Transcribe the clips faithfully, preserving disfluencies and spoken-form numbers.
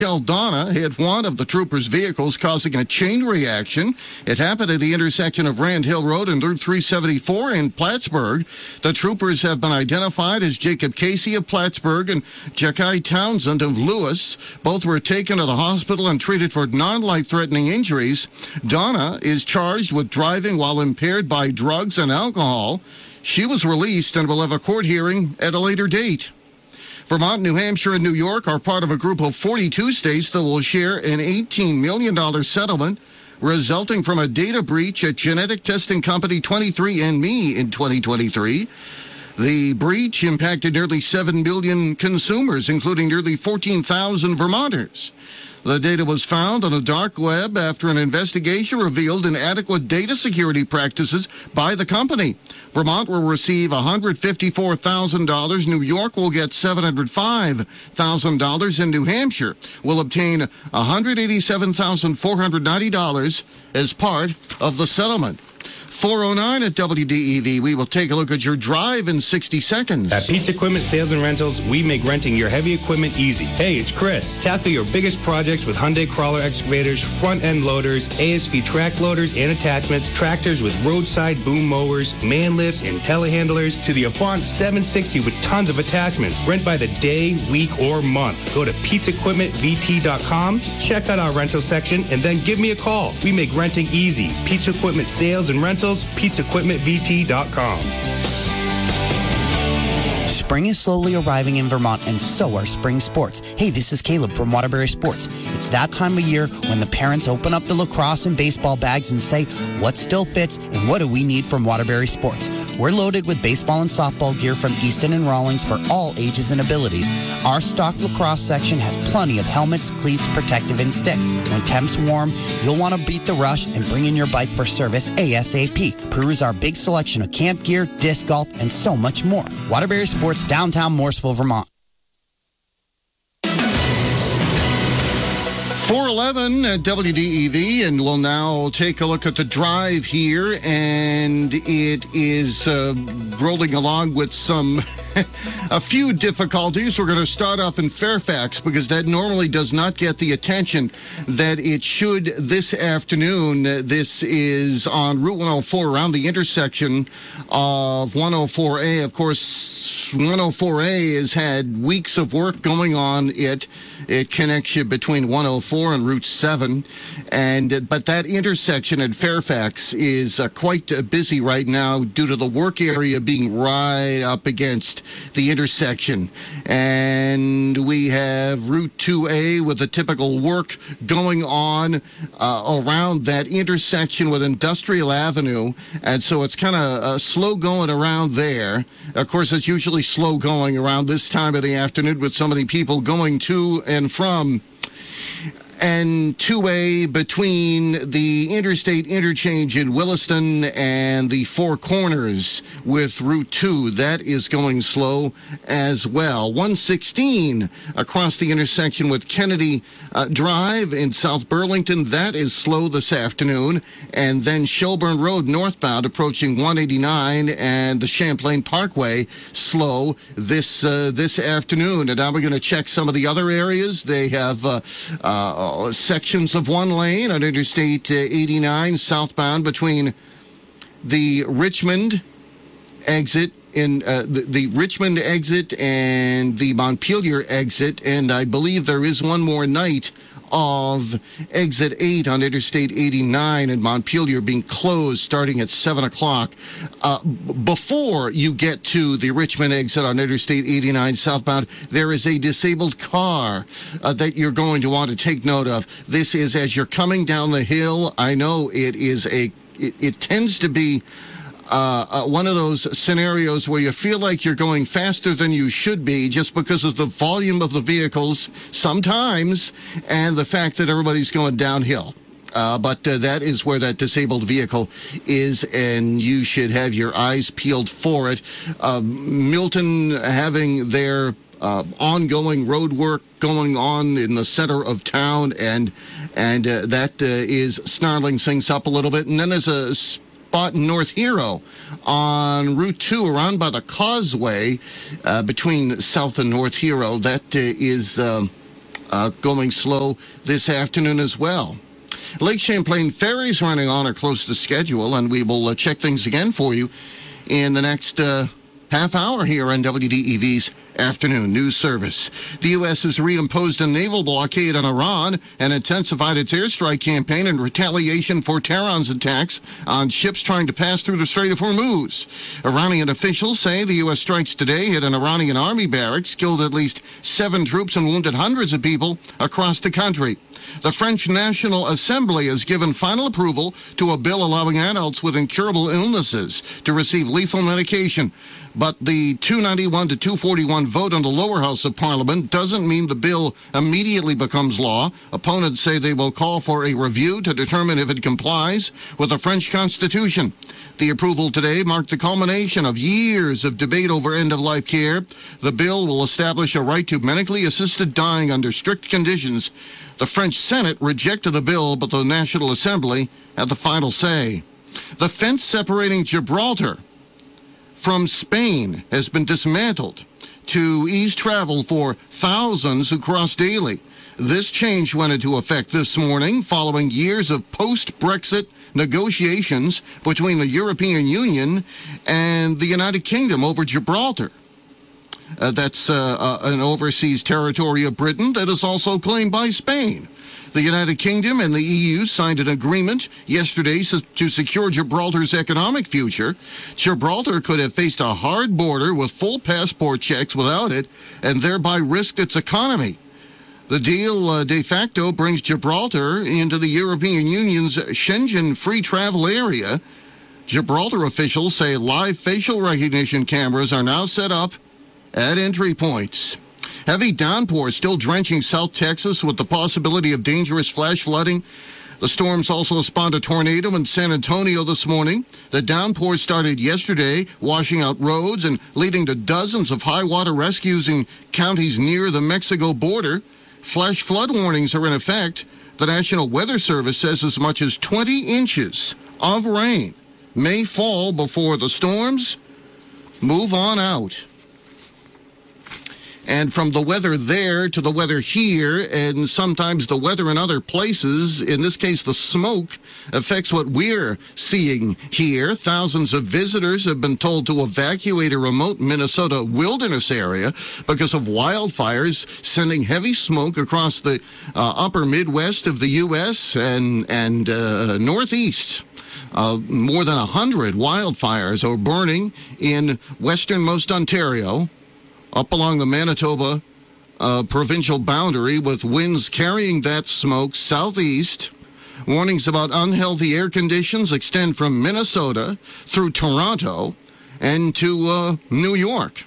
Donna hit one of the troopers' vehicles, causing a chain reaction. It happened at the intersection of Rand Hill Road and Route three seventy-four in Plattsburgh. The troopers have been identified as Jacob Casey of Plattsburgh and Jakai Townsend of Lewis. Both were taken to the hospital and treated for non-life-threatening injuries. Donna is charged with driving while impaired by drugs and alcohol. She was released and will have a court hearing at a later date. Vermont, New Hampshire, and New York are part of a group of forty-two states that will share an eighteen million dollars settlement resulting from a data breach at genetic testing company twenty-three and me in twenty twenty-three. The breach impacted nearly seven million consumers, including nearly fourteen thousand Vermonters. The data was found on the dark web after an investigation revealed inadequate data security practices by the company. Vermont will receive one hundred fifty-four thousand dollars. New York will get seven hundred five thousand dollars. And New Hampshire will obtain one hundred eighty-seven thousand four hundred ninety dollars as part of the settlement. four oh nine at W D E V. We will take a look at your drive in sixty seconds. At Pizza Equipment Sales and Rentals, we make renting your heavy equipment easy. Hey, it's Chris. Tackle your biggest projects with Hyundai crawler excavators, front-end loaders, A S V track loaders and attachments, tractors with roadside boom mowers, man lifts, and telehandlers, to the Avant seven sixty with tons of attachments. Rent by the day, week, or month. Go to pizza equipment v t dot com, check out our rental section, and then give me a call. We make renting easy. Pizza Equipment Sales and Rentals, pizza equipment v t dot com. Spring is slowly arriving in Vermont, and so are spring sports. Hey, this is Caleb from Waterbury Sports. It's that time of year when the parents open up the lacrosse and baseball bags and say, what still fits and what do we need from Waterbury Sports? We're loaded with baseball and softball gear from Easton and Rawlings for all ages and abilities. Our stock lacrosse section has plenty of helmets, cleats, protective, and sticks. When temps warm, you'll want to beat the rush and bring in your bike for service ASAP. Peruse our big selection of camp gear, disc golf, and so much more. Waterbury Sports, downtown Morrisville, Vermont. four eleven at W D E V, and we'll now take a look at the drive here, and it is uh, rolling along with some a few difficulties. We're going to start off in Fairfax because that normally does not get the attention that it should this afternoon. This is on Route one oh four around the intersection of one oh four A. Of course, one oh four A has had weeks of work going on it. It connects you between one oh four and Route seven, and but that intersection at Fairfax is uh, quite uh, busy right now due to the work area being right up against the intersection. And we have Route two A with the typical work going on uh, around that intersection with Industrial Avenue, and so it's kind of uh, slow going around there. Of course, it's usually slow going around this time of the afternoon with so many people going to and from. And two A between the interstate interchange in Williston and the Four Corners with Route two. That is going slow as well. one sixteen across the intersection with Kennedy uh, Drive in South Burlington. That is slow this afternoon. And then Shelburne Road northbound approaching one eighty-nine and the Champlain Parkway slow this uh, this afternoon. And now we're going to check some of the other areas. They have uh, uh, sections of one lane on Interstate eighty-nine southbound between the Richmond exit in uh, the, the Richmond exit and the Montpelier exit, and I believe there is one more night of exit eight on Interstate eighty-nine in Montpelier being closed starting at seven o'clock. Uh, b- before you get to the Richmond exit on Interstate eighty-nine southbound, there is a disabled car uh, that you're going to want to take note of. This is as you're coming down the hill. I know it is a, it, it tends to be Uh, uh, one of those scenarios where you feel like you're going faster than you should be just because of the volume of the vehicles sometimes and the fact that everybody's going downhill. Uh, but uh, that is where that disabled vehicle is, and you should have your eyes peeled for it. Uh, Milton having their uh, ongoing road work going on in the center of town, and and uh, that uh, is snarling things up a little bit. And then there's a spot in North Hero on Route two around by the causeway uh, between South and North Hero. That uh, is um, uh, going slow this afternoon as well. Lake Champlain ferries running on or close to schedule, and we will uh, check things again for you in the next uh, half hour here on W D E V's Afternoon News Service. The U S has reimposed a naval blockade on Iran and intensified its airstrike campaign in retaliation for Tehran's attacks on ships trying to pass through the Strait of Hormuz. Iranian officials say the U S strikes today hit an Iranian army barracks, killed at least seven troops and wounded hundreds of people across the country. The French National Assembly has given final approval to a bill allowing adults with incurable illnesses to receive lethal medication. But the two ninety-one to two forty-one vote on the lower house of Parliament doesn't mean the bill immediately becomes law. Opponents say they will call for a review to determine if it complies with the French Constitution. The approval today marked the culmination of years of debate over end-of-life care. The bill will establish a right to medically assisted dying under strict conditions. The French Senate rejected the bill, but the National Assembly had the final say. The fence separating Gibraltar from Spain has been dismantled to ease travel for thousands who cross daily. This change went into effect this morning following years of post-Brexit negotiations between the European Union and the United Kingdom over Gibraltar. Uh, that's uh, uh, an overseas territory of Britain that is also claimed by Spain. The United Kingdom and the E U signed an agreement yesterday to secure Gibraltar's economic future. Gibraltar could have faced a hard border with full passport checks without it and thereby risked its economy. The deal uh, de facto brings Gibraltar into the European Union's Schengen free travel area. Gibraltar officials say live facial recognition cameras are now set up at entry points. Heavy downpours still drenching South Texas with the possibility of dangerous flash flooding. The storms also spawned a tornado in San Antonio this morning. The downpours started yesterday, washing out roads and leading to dozens of high water rescues in counties near the Mexico border. Flash flood warnings are in effect. The National Weather Service says as much as twenty inches of rain may fall before the storms move on out. And from the weather there to the weather here, and sometimes the weather in other places, in this case the smoke, affects what we're seeing here. Thousands of visitors have been told to evacuate a remote Minnesota wilderness area because of wildfires sending heavy smoke across the uh, upper Midwest of the U S and, and uh, Northeast. Uh, more than one hundred wildfires are burning in westernmost Ontario, up along the Manitoba uh, provincial boundary, with winds carrying that smoke southeast. Warnings about unhealthy air conditions extend from Minnesota through Toronto and to uh, New York.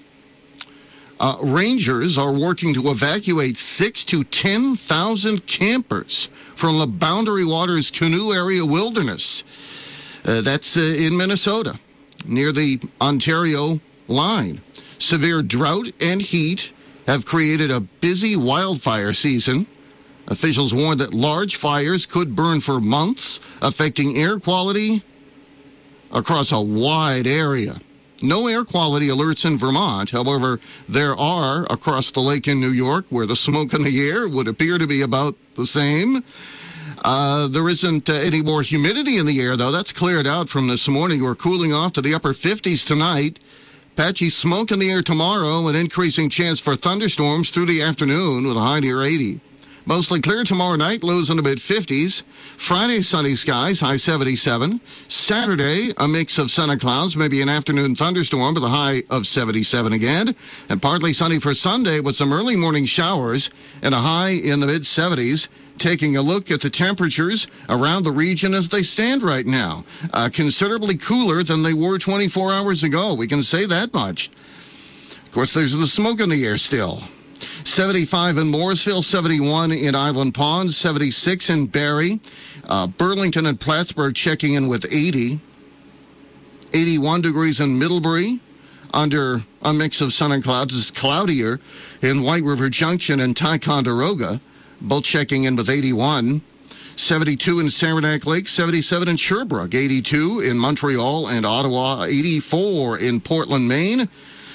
Uh, rangers are working to evacuate six to ten thousand campers from the Boundary Waters Canoe Area Wilderness. Uh, that's uh, in Minnesota, near the Ontario line. Severe drought and heat have created a busy wildfire season. Officials warn that large fires could burn for months, affecting air quality across a wide area. No air quality alerts in Vermont. However, there are across the lake in New York, where the smoke in the air would appear to be about the same. Uh, there isn't uh, any more humidity in the air, though. That's cleared out from this morning. We're cooling off to the upper fifties tonight. Patchy smoke in the air tomorrow, an increasing chance for thunderstorms through the afternoon with a high near eighty. Mostly clear tomorrow night, lows in the mid-fifties. Friday, sunny skies, high seventy-seven. Saturday, a mix of sun and clouds, maybe an afternoon thunderstorm with a high of seventy-seven again. And partly sunny for Sunday with some early morning showers and a high in the mid-seventies. Taking a look at the temperatures around the region as they stand right now. Uh, considerably cooler than they were twenty-four hours ago. We can say that much. Of course, there's the smoke in the air still. seventy-five in Morrisville, seventy-one in Island Pond, seventy-six in Barrie. Uh, Burlington and Plattsburgh checking in with eighty. eighty-one degrees in Middlebury. Under a mix of sun and clouds. It's cloudier in White River Junction and Ticonderoga, both checking in with eighty-one. seventy-two in Saranac Lake, seventy-seven in Sherbrooke, eighty-two in Montreal and Ottawa, eighty-four in Portland, Maine.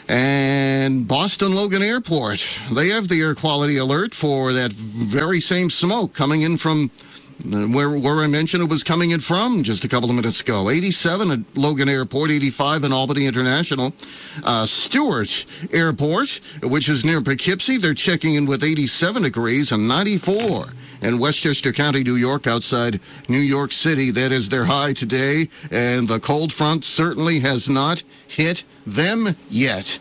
And Boston Logan Airport, they have the air quality alert for that very same smoke coming in from where, where I mentioned it was coming in from just a couple of minutes ago. eighty-seven at Logan Airport, eighty-five in Albany International. Uh, Stewart Airport, which is near Poughkeepsie, they're checking in with eighty-seven degrees and ninety-four. In Westchester County, New York, outside New York City, that is their high today, and the cold front certainly has not hit them yet.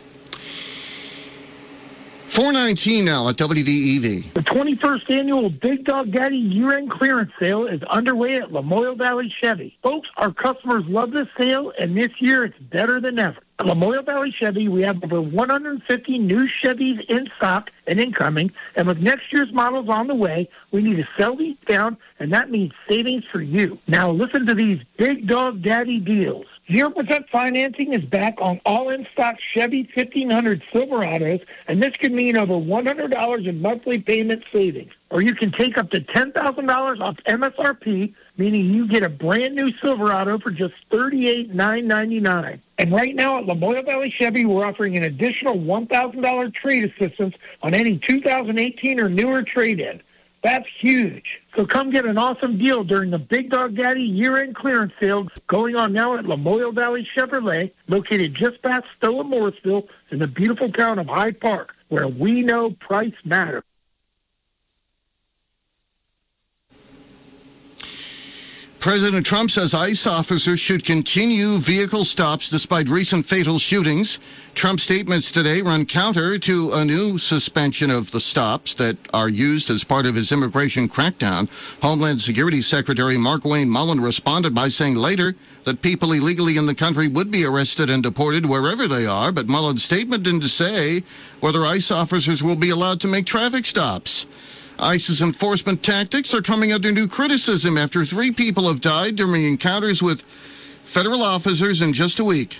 four nineteen now at W D E V. The twenty-first annual Big Dog Daddy year-end clearance sale is underway at Lamoille Valley Chevy. Folks, our customers love this sale, and this year it's better than ever. At Lamoille Valley Chevy, we have over one hundred fifty new Chevys in stock and incoming, and with next year's models on the way, we need to sell these down, and that means savings for you. Now listen to these Big Dog Daddy deals. zero percent financing is back on all in-stock Chevy fifteen hundred Silverados, and this could mean over one hundred dollars in monthly payment savings. Or you can take up to ten thousand dollars off M S R P, meaning you get a brand new Silverado for just thirty-eight thousand nine hundred ninety-nine dollars. And right now at Lamoille Valley Chevy, we're offering an additional one thousand dollars trade assistance on any two thousand eighteen or newer trade-in. That's huge. So come get an awesome deal during the Big Dog Daddy year-end clearance sale going on now at Lamoille Valley Chevrolet, located just past Stowe and Morrisville in the beautiful town of Hyde Park, where we know price matters. President Trump says ICE officers should continue vehicle stops despite recent fatal shootings. Trump's statements today run counter to a new suspension of the stops that are used as part of his immigration crackdown. Homeland Security Secretary Markwayne Mullin responded by saying later that people illegally in the country would be arrested and deported wherever they are, but Mullin's statement didn't say whether ICE officers will be allowed to make traffic stops. ICE's enforcement tactics are coming under new criticism after three people have died during encounters with federal officers in just a week.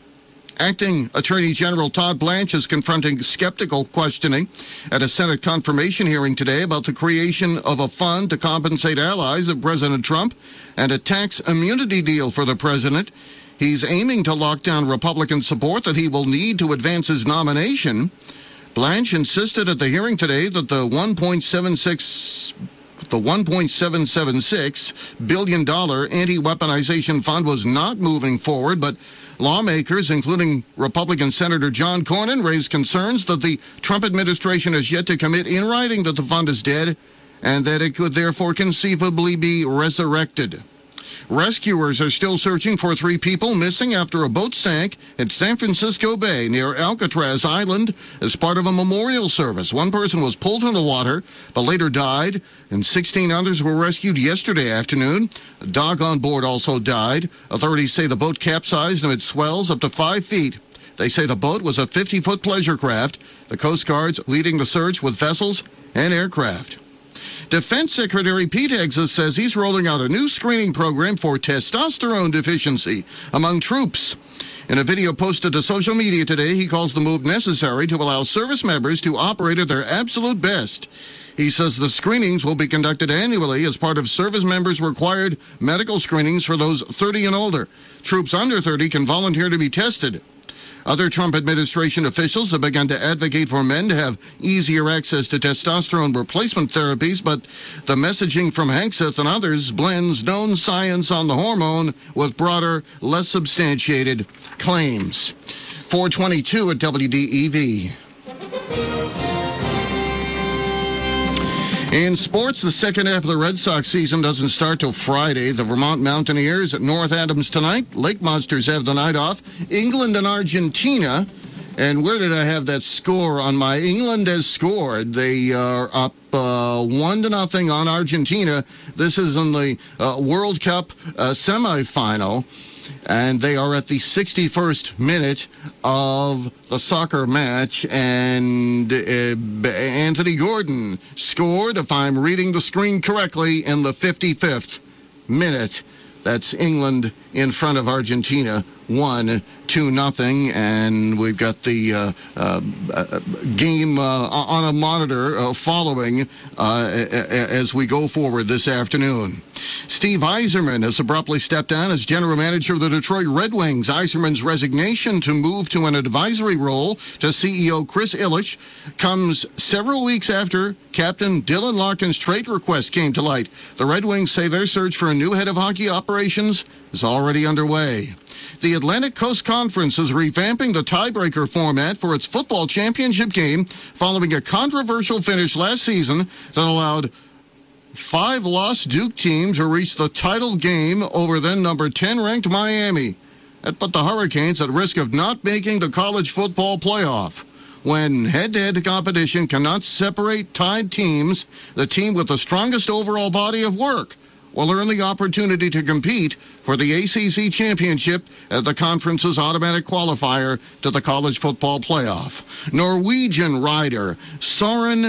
Acting Attorney General Todd Blanche is confronting skeptical questioning at a Senate confirmation hearing today about the creation of a fund to compensate allies of President Trump and a tax immunity deal for the president. He's aiming to lock down Republican support that he will need to advance his nomination. Blanche insisted at the hearing today that the one point seven six the one point seven seven six billion dollars anti-weaponization fund was not moving forward, but lawmakers, including Republican Senator John Cornyn, raised concerns that the Trump administration has yet to commit in writing that the fund is dead and that it could therefore conceivably be resurrected. Rescuers are still searching for three people missing after a boat sank at San Francisco Bay near Alcatraz Island as part of a memorial service. One person was pulled in the water but later died, and sixteen others were rescued yesterday afternoon. A dog on board also died. Authorities say the boat capsized amid swells up to five feet. They say the boat was a fifty-foot pleasure craft. The Coast Guard's leading the search with vessels and aircraft. Defense Secretary Pete Hegseth says he's rolling out a new screening program for testosterone deficiency among troops. In a video posted to social media today, he calls the move necessary to allow service members to operate at their absolute best. He says the screenings will be conducted annually as part of service members' required medical screenings for those thirty and older. Troops under thirty can volunteer to be tested. Other Trump administration officials have begun to advocate for men to have easier access to testosterone replacement therapies, but the messaging from Hegseth and others blends known science on the hormone with broader, less substantiated claims. four twenty-two at W D E V. In sports, the second half of the Red Sox season doesn't start till Friday. The Vermont Mountaineers at North Adams tonight. Lake Monsters have the night off. England and Argentina. And where did I have that score on my? England has scored. They are up uh, one to nothing on Argentina. This is in the uh, World Cup uh, semifinal. And they are at the sixty-first minute of the soccer match. And uh, Anthony Gordon scored, if I'm reading the screen correctly, in the fifty-fifth minute. That's England in front of Argentina, one to nothing, and we've got the uh, uh, uh, game uh, on a monitor uh, following uh, as we go forward this afternoon. Steve Yzerman has abruptly stepped down as general manager of the Detroit Red Wings. Yzerman's resignation to move to an advisory role to C E O Chris Ilitch comes several weeks after Captain Dylan Larkin's trade request came to light. The Red Wings say their search for a new head of hockey operations is already underway. The Atlantic Coast Conference is revamping the tiebreaker format for its football championship game following a controversial finish last season that allowed five lost Duke teams to reach the title game over then number ten ranked Miami. That put the Hurricanes at risk of not making the college football playoff. When head-to-head competition cannot separate tied teams, the team with the strongest overall body of work will earn the opportunity to compete for the A C C championship at the conference's automatic qualifier to the college football playoff. Norwegian rider Søren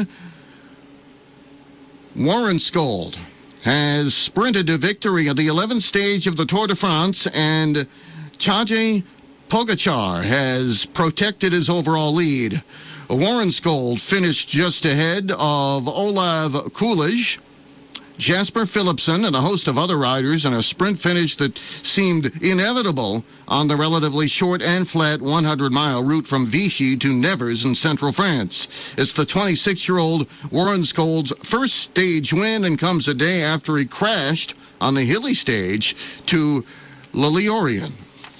Warrenskold has sprinted to victory at the eleventh stage of the Tour de France, and Tadej Pogačar has protected his overall lead. Warrenskold finished just ahead of Olav Kulic, Jasper Philipsen, and a host of other riders in a sprint finish that seemed inevitable on the relatively short and flat hundred mile route from Vichy to Nevers in central France. It's the twenty-six-year-old Warrenskold's first stage win and comes a day after he crashed on the hilly stage to Le Lioran.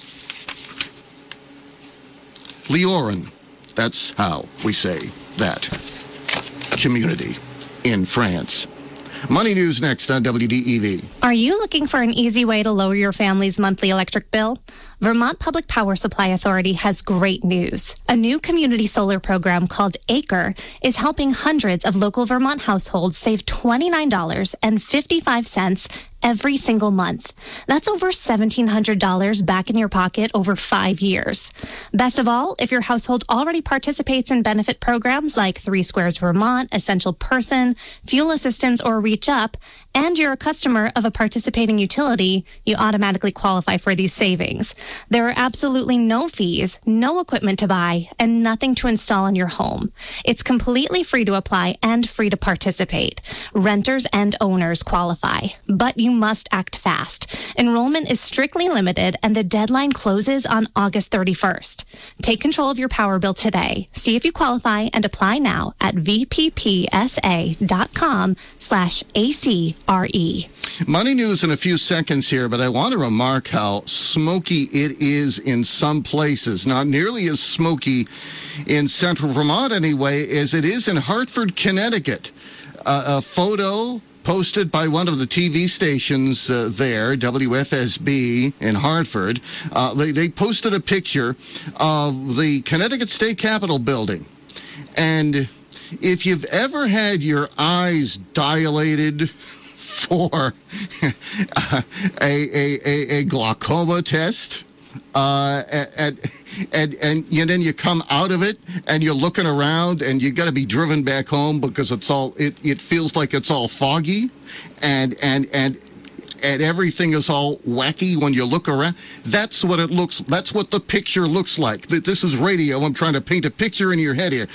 Lioran. That's how we say that community in France. Money News next on W D E V. Are you looking for an easy way to lower your family's monthly electric bill? Vermont Public Power Supply Authority has great news. A new community solar program called ACRE is helping hundreds of local Vermont households save twenty-nine dollars and fifty-five cents every single month. That's over seventeen hundred dollars back in your pocket over five years. Best of all, if your household already participates in benefit programs like Three Squares Vermont, Essential Person, Fuel Assistance, or Reach Up, and you're a customer of a participating utility, you automatically qualify for these savings. There are absolutely no fees, no equipment to buy, and nothing to install in your home. It's completely free to apply and free to participate. Renters and owners qualify, but you must act fast. Enrollment is strictly limited, and the deadline closes on August thirty-first. Take control of your power bill today. See if you qualify and apply now at vppsa.com slash ACRE. Money News in a few seconds here, but I want to remark how smoky it is in some places. Not nearly as smoky in central Vermont, anyway, as it is in Hartford, Connecticut. Uh, a photo posted by one of the T V stations uh, there, W F S B in Hartford. Uh, they, they posted a picture of the Connecticut State Capitol building. And if you've ever had your eyes dilated for a, a, a, a glaucoma test, uh, and, and, and, and then you come out of it and you're looking around and you got to be driven back home because it's all, it, it feels like it's all foggy and, and, and, and everything is all wacky when you look around. That's what it looks, that's what the picture looks like. This is radio. I'm trying to paint a picture in your head here.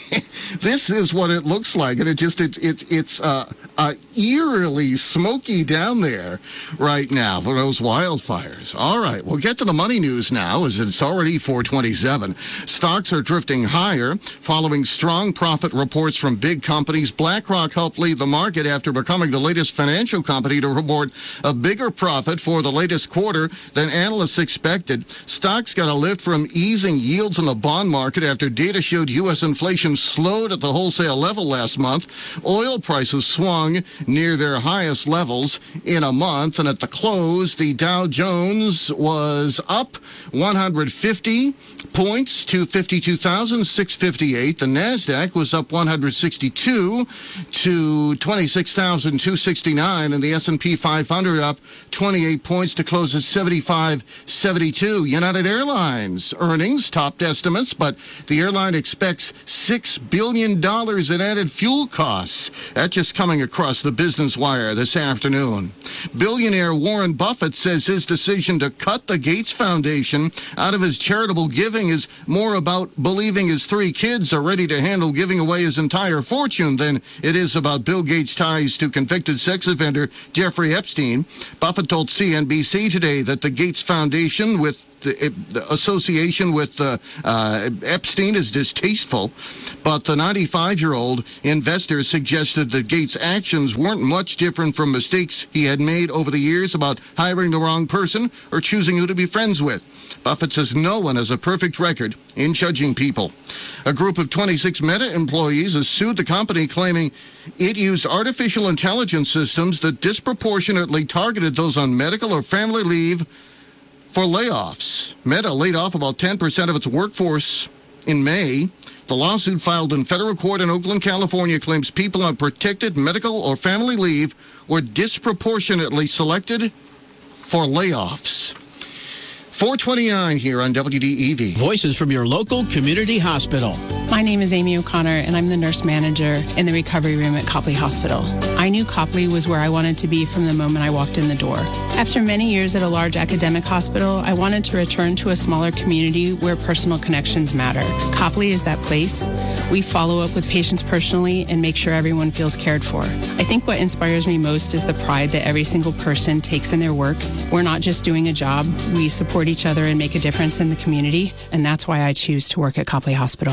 This is what it looks like. And it just, it's, it's, it's, uh, uh, eerily smoky down there right now for those wildfires. All right, we'll get to the money news now as it's already four twenty-seven. Stocks are drifting higher following strong profit reports from big companies. BlackRock helped lead the market after becoming the latest financial company to report a bigger profit for the latest quarter than analysts expected. Stocks got a lift from easing yields in the bond market after data showed U S inflation slowed at the wholesale level last month. Oil prices swung near their highest levels in a month, and at the close, the Dow Jones was up one hundred fifty points to fifty-two thousand six hundred fifty-eight. The NASDAQ was up one hundred sixty-two to twenty-six thousand two hundred sixty-nine, and the S and P five hundred up twenty-eight points to close at seventy-five seventy-two. United Airlines earnings topped estimates, but the airline expects six billion dollars in added fuel costs. That's just coming across the Business Wire this afternoon. Billionaire Warren Buffett says his decision to cut the Gates Foundation out of his charitable giving is more about believing his three kids are ready to handle giving away his entire fortune than it is about Bill Gates' ties to convicted sex offender Jeffrey Epstein. Buffett told C N B C today that the Gates Foundation with The, the association with uh, uh, Epstein is distasteful, but the ninety-five-year-old investor suggested that Gates' actions weren't much different from mistakes he had made over the years about hiring the wrong person or choosing who to be friends with. Buffett says no one has a perfect record in judging people. A group of twenty-six Meta employees has sued the company, claiming it used artificial intelligence systems that disproportionately targeted those on medical or family leave for layoffs. Meta laid off about ten percent of its workforce in May. The lawsuit filed in federal court in Oakland, California, claims people on protected medical or family leave were disproportionately selected for layoffs. four twenty-nine here on W D E V. Voices from your local community hospital. My name is Amy O'Connor, and I'm the nurse manager in the recovery room at Copley Hospital. I knew Copley was where I wanted to be from the moment I walked in the door. After many years at a large academic hospital, I wanted to return to a smaller community where personal connections matter. Copley is that place. We follow up with patients personally and make sure everyone feels cared for. I think what inspires me most is the pride that every single person takes in their work. We're not just doing a job. We support each other and make a difference in the community, and that's why I choose to work at Copley Hospital.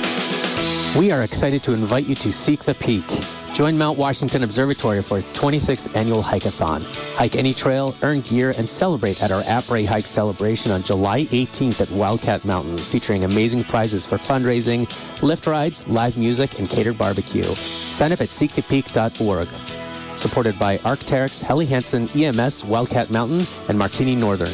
We are excited to invite you to Seek the Peak. Join Mount Washington Observatory for its twenty-sixth annual hike-a-thon. Hike any trail, earn gear, and celebrate at our Après Hike celebration on July eighteenth at Wildcat Mountain, featuring amazing prizes for fundraising, lift rides, live music, and catered barbecue. Sign up at seek the peak dot org. Supported by Arc'teryx, Helly Hansen, E M S, Wildcat Mountain, and Martini Northern.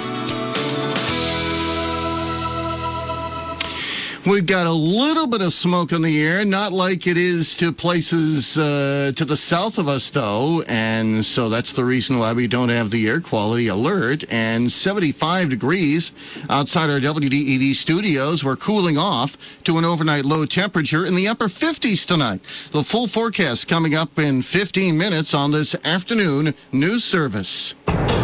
We've got a little bit of smoke in the air, not like it is to places uh, to the south of us, though, and so that's the reason why we don't have the air quality alert. And seventy-five degrees outside our W D E V studios. We're cooling off to an overnight low temperature in the upper fifties tonight. The full forecast coming up in fifteen minutes on this afternoon news service.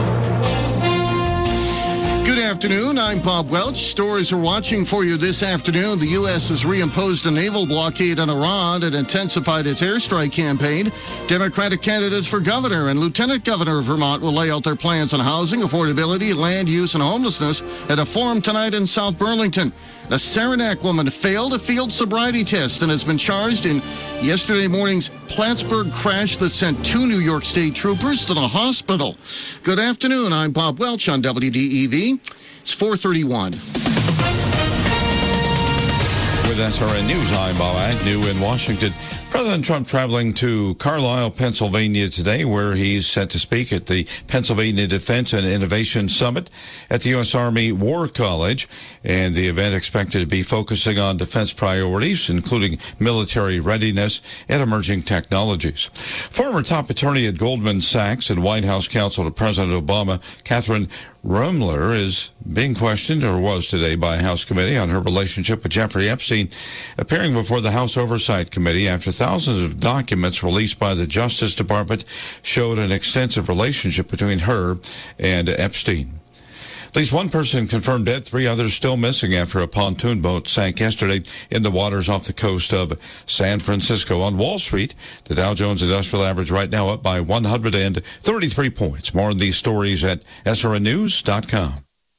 Good afternoon. I'm Bob Welch. Stories are watching for you this afternoon. The U S has reimposed a naval blockade on Iran and intensified its airstrike campaign. Democratic candidates for governor and lieutenant governor of Vermont will lay out their plans on housing, affordability, land use, and homelessness at a forum tonight in South Burlington. A Saranac woman failed a field sobriety test and has been charged in yesterday morning's Plattsburgh crash that sent two New York State troopers to the hospital. Good afternoon. I'm Bob Welch on W D E V. It's four thirty-one. With S R N News, I'm Bob Agnew in Washington. President Trump traveling to Carlisle, Pennsylvania today, where he's set to speak at the Pennsylvania Defense and Innovation Summit at the U S Army War College. And the event expected to be focusing on defense priorities, including military readiness and emerging technologies. Former top attorney at Goldman Sachs and White House counsel to President Obama, Catherine Rumler, is being questioned, or was today, by a House committee on her relationship with Jeffrey Epstein, appearing before the House Oversight Committee after thousands of documents released by the Justice Department showed an extensive relationship between her and Epstein. At least one person confirmed dead, three others still missing after a pontoon boat sank yesterday in the waters off the coast of San Francisco. On Wall Street, the Dow Jones Industrial Average right now up by one hundred thirty-three points. More on these stories at S R N news dot com.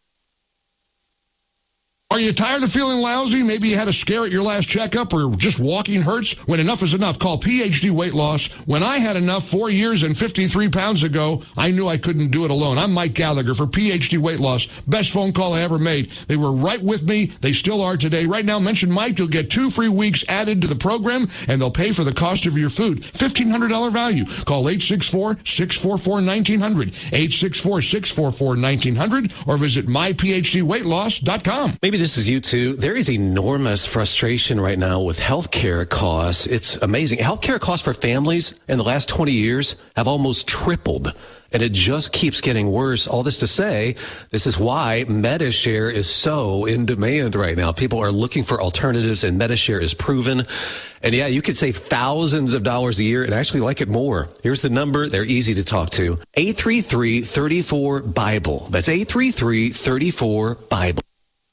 Are you tired of feeling lousy? Maybe you had a scare at your last checkup, or just walking hurts? When enough is enough, call P H D Weight Loss. When I had enough four years and fifty-three pounds ago, I knew I couldn't do it alone. I'm Mike Gallagher for P H D Weight Loss. Best phone call I ever made. They were right with me. They still are today. Right now, mention Mike. You'll get two free weeks added to the program, and they'll pay for the cost of your food. fifteen hundred dollars value. Call eight six four, six four four, one nine zero zero, eight six four, six four four, one nine zero zero, or visit my P H D weight loss dot com. Maybe this is you too. There is enormous frustration right now with healthcare costs. It's amazing. Healthcare costs for families in the last twenty years have almost tripled. And it just keeps getting worse. All this to say, this is why MediShare is so in demand right now. People are looking for alternatives, and MediShare is proven. And yeah, you could save thousands of dollars a year and actually like it more. Here's the number. They're easy to talk to. eight three three, three four, BIBLE. That's eight three three, three four, BIBLE.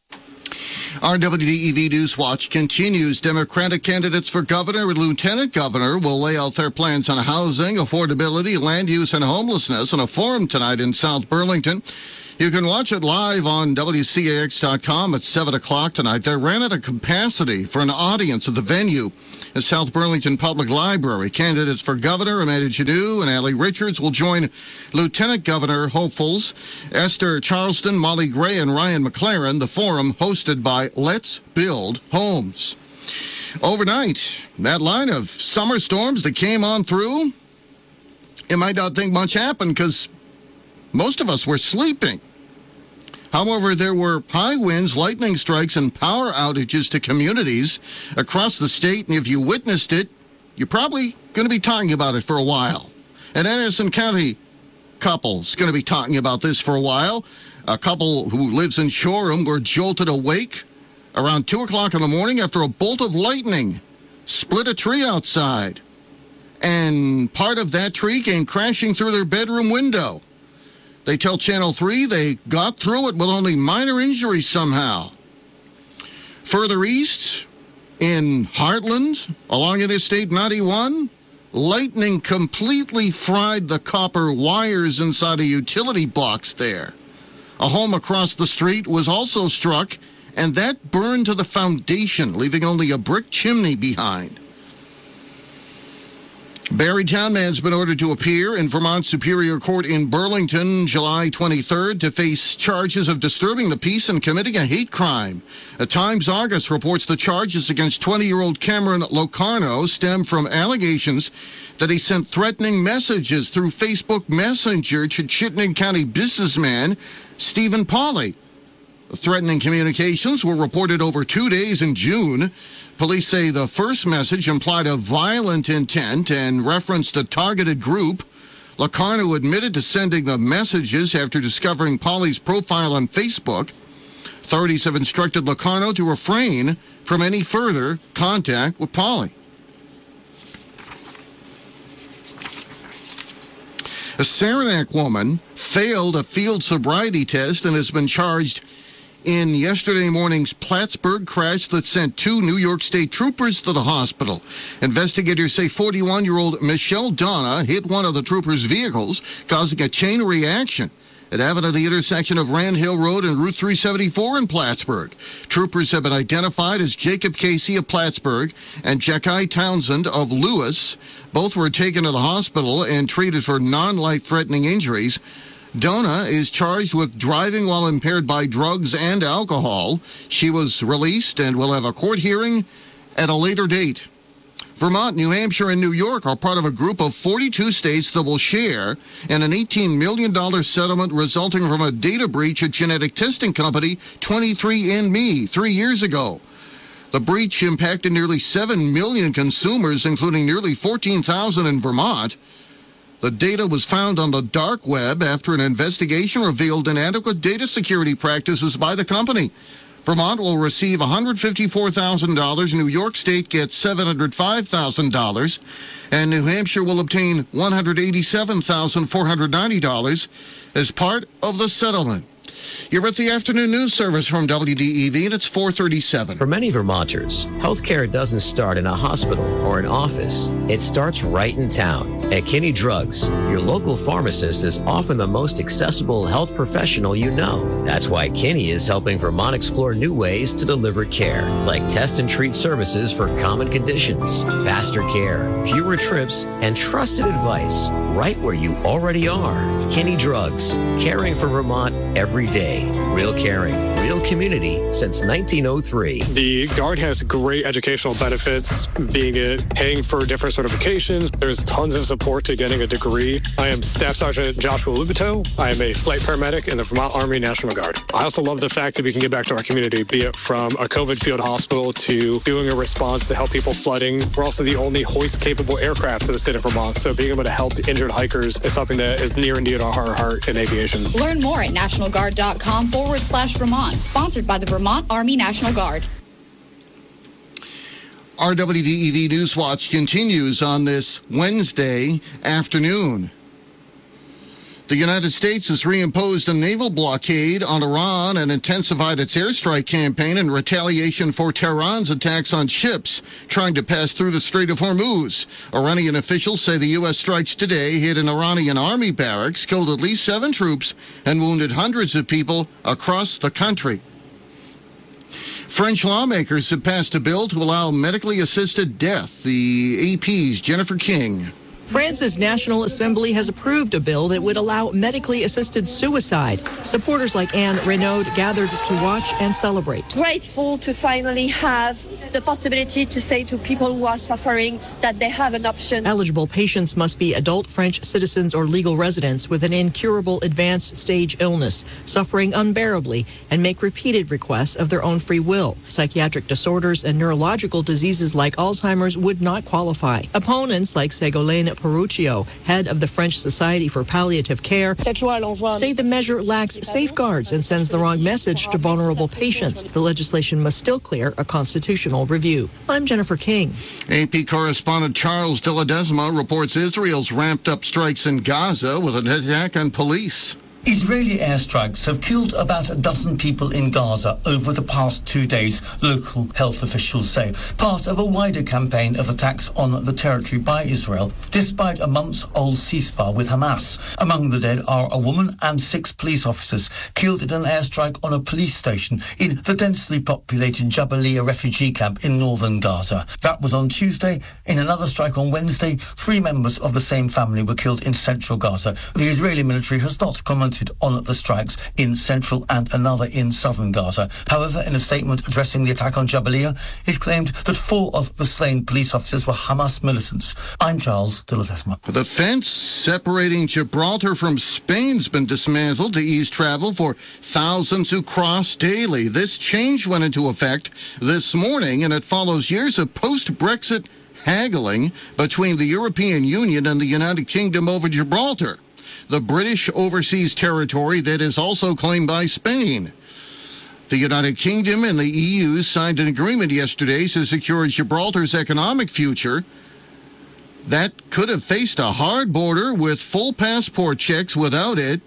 Our W D E V News Watch continues. Democratic candidates for governor and lieutenant governor will lay out their plans on housing, affordability, land use, and homelessness in a forum tonight in South Burlington. You can watch it live on W C A X dot com at seven o'clock tonight. They ran out of capacity for an audience at the venue at South Burlington Public Library. Candidates for governor, Amanda Jadu and Allie Richards, will join Lieutenant Governor hopefuls Esther Charleston, Molly Gray, and Ryan McLaren. The forum hosted by Let's Build Homes. Overnight, that line of summer storms that came on through, you might not think much happened because most of us were sleeping. However, there were high winds, lightning strikes, and power outages to communities across the state, and if you witnessed it, you're probably going to be talking about it for a while. An Anderson County couple's going to be talking about this for a while. A couple who lives in Shoreham were jolted awake around two o'clock in the morning after a bolt of lightning split a tree outside, and part of that tree came crashing through their bedroom window. They tell Channel three they got through it with only minor injuries somehow. Further east, in Heartland, along Interstate ninety-one, lightning completely fried the copper wires inside a utility box there. A home across the street was also struck, and that burned to the foundation, leaving only a brick chimney behind. Barrytown man's been ordered to appear in Vermont Superior Court in Burlington July twenty-third to face charges of disturbing the peace and committing a hate crime. A Times Argus reports the charges against twenty-year-old Cameron Locarno stem from allegations that he sent threatening messages through Facebook Messenger to Chittenden County businessman Stephen Pauly. The threatening communications were reported over two days in June. Police say the first message implied a violent intent and referenced a targeted group. Locarno admitted to sending the messages after discovering Pauly's profile on Facebook. Authorities have instructed Locarno to refrain from any further contact with Pauly. A Saranac woman failed a field sobriety test and has been charged in yesterday morning's Plattsburgh crash that sent two New York State troopers to the hospital. Investigators say forty-one-year-old Michelle Donna hit one of the troopers' vehicles, causing a chain reaction. It happened at the intersection of Rand Hill Road and Route three seventy-four in Plattsburgh. Troopers have been identified as Jacob Casey of Plattsburgh and Jackie Townsend of Lewis. Both were taken to the hospital and treated for non-life-threatening injuries. Donna is charged with driving while impaired by drugs and alcohol. She was released and will have a court hearing at a later date. Vermont, New Hampshire, and New York are part of a group of forty-two states that will share in an eighteen million dollars settlement resulting from a data breach at genetic testing company twenty-three and me three years ago. The breach impacted nearly seven million consumers, including nearly fourteen thousand in Vermont. The data was found on the dark web after an investigation revealed inadequate data security practices by the company. Vermont will receive one hundred fifty-four thousand dollars, New York State gets seven hundred five thousand dollars, and New Hampshire will obtain one hundred eighty-seven thousand four hundred ninety dollars as part of the settlement. You're at the afternoon news service from W D E V, and it's four thirty-seven. For many Vermonters, healthcare doesn't start in a hospital or an office. It starts right in town. At Kinney Drugs, your local pharmacist is often the most accessible health professional you know. That's why Kinney is helping Vermont explore new ways to deliver care, like test and treat services for common conditions, faster care, fewer trips, and trusted advice right where you already are. Kinney Drugs, caring for Vermont every day. Real caring, real community since nineteen oh three. The Guard has great educational benefits, being it paying for different certifications. There's tons of support to getting a degree. I am Staff Sergeant Joshua Lubito. I am a flight paramedic in the Vermont Army National Guard. I also love the fact that we can give back to our community, be it from a COVID field hospital to doing a response to help people flooding. We're also the only hoist-capable aircraft in the state of Vermont, so being able to help injured hikers is something that is near and dear to our heart in aviation. Learn more at nationalguard.com forward slash Vermont. Sponsored by the Vermont Army National Guard. R W D E V Newswatch continues on this Wednesday afternoon. The United States has reimposed a naval blockade on Iran and intensified its airstrike campaign in retaliation for Tehran's attacks on ships trying to pass through the Strait of Hormuz. Iranian officials say the U S strikes today hit an Iranian army barracks, killed at least seven troops, and wounded hundreds of people across the country. French lawmakers have passed a bill to allow medically assisted death. The A P's Jennifer King. France's National Assembly has approved a bill that would allow medically assisted suicide. Supporters like Anne Renaud gathered to watch and celebrate. Grateful to finally have the possibility to say to people who are suffering that they have an option. Eligible patients must be adult French citizens or legal residents with an incurable advanced stage illness, suffering unbearably, and make repeated requests of their own free will. Psychiatric disorders and neurological diseases like Alzheimer's would not qualify. Opponents like Ségolène Peruccio, head of the French Society for Palliative Care, say the measure lacks safeguards and sends the wrong message to vulnerable patients. The legislation must still clear a constitutional review. I'm Jennifer King. A P correspondent Charles de Ledesma reports Israel's ramped up strikes in Gaza with an attack on police. Israeli airstrikes have killed about a dozen people in Gaza over the past two days, local health officials say, part of a wider campaign of attacks on the territory by Israel, despite a months-old ceasefire with Hamas. Among the dead are a woman and six police officers killed in an airstrike on a police station in the densely populated Jabalia refugee camp in northern Gaza. That was on Tuesday. In another strike on Wednesday, three members of the same family were killed in central Gaza. The Israeli military has not commented on the strikes in central and another in southern Gaza. However, in a statement addressing the attack on Jabalia, it claimed that four of the slain police officers were Hamas militants. I'm Charles de Ledesma. The fence separating Gibraltar from Spain's been dismantled to ease travel for thousands who cross daily. This change went into effect this morning, and it follows years of post-Brexit haggling between the European Union and the United Kingdom over Gibraltar, the British overseas territory that is also claimed by Spain. The United Kingdom and the E U signed an agreement yesterday to secure Gibraltar's economic future. That could have faced a hard border with full passport checks without it,